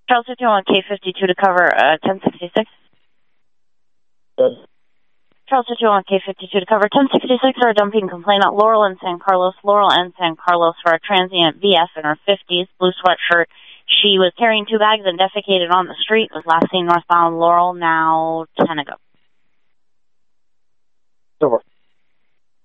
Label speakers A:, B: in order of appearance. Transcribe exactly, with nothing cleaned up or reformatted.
A: Charles fifty-one K fifty-two to cover uh, ten sixty-six.
B: Yes.
A: Charles fifty-one K fifty-two to cover ten sixty-six for a dumping complaint at Laurel and San Carlos. Laurel and San Carlos for a transient V F in her fifties, blue sweatshirt. She was carrying two bags and defecated on the street. Was last seen northbound Laurel, now ten ago.
B: Over.